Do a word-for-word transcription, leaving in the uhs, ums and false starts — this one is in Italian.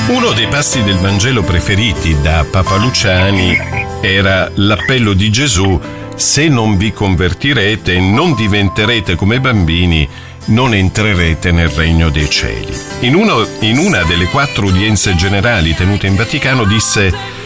Uno dei passi del Vangelo preferiti da Papa Luciani era l'appello di Gesù: se non vi convertirete e non diventerete come bambini, non entrerete nel regno dei cieli. In, uno, in una delle quattro udienze generali tenute in Vaticano disse: